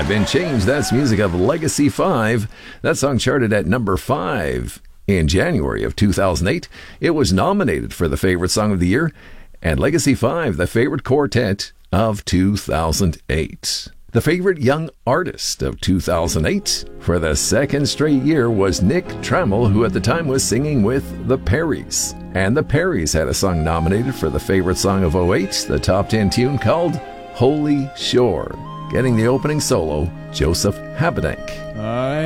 I've Been Changed. That's music of Legacy 5. That song charted at number 5 in January of 2008. It was nominated for the Favorite Song of the Year, and Legacy 5, the Favorite Quartet of 2008. The Favorite Young Artist of 2008 for the second straight year was Nick Trammell, who at the time was singing with the Perrys. And the Perrys had a song nominated for the Favorite Song of 2008, the top 10 tune called Holy Shore. Getting the opening solo, Joseph Habedank.